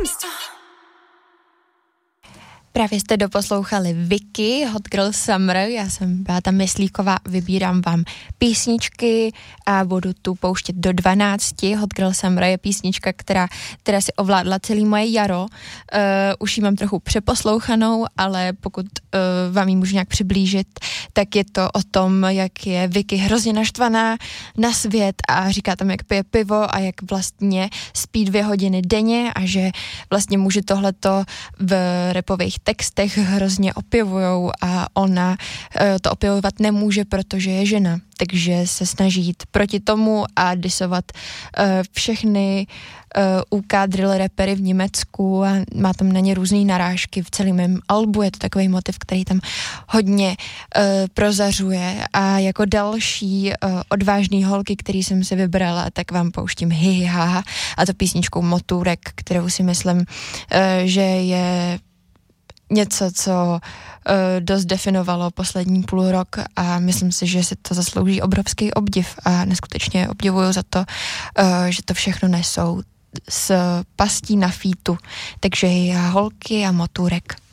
Právě jste doposlouchali Vicky, Hot Girl Summer, já jsem Beata Myslíková, vybírám vám písničky a budu tu pouštět do 12. Hot Girl Summer je písnička, která si ovládla celý moje jaro. Už ji mám trochu přeposlouchanou, ale pokud vám ji můžu nějak přiblížit, tak je to o tom, jak je Vicky hrozně naštvaná na svět a říká tam, jak pije pivo a jak vlastně spí 2 hodiny denně a že vlastně muži tohleto v rapových textech hrozně opěvujou a ona to opěvovat nemůže, protože je žena. Takže se snaží jít proti tomu a disovat všechny UK drill rapery v Německu a má tam na ně různý narážky v celém mém albu. Je to takový motiv, který tam hodně prozařuje a jako další odvážný holky, který jsem si vybrala, tak vám pouštím Hi ha a to písničkou Motůrek, kterou si myslím, že je něco, co dost definovalo poslední půl rok a myslím si, že si to zaslouží obrovský obdiv a neskutečně obdivuju za to, že to všechno nesou s pastí na fítu. Takže já holky a Motůrek.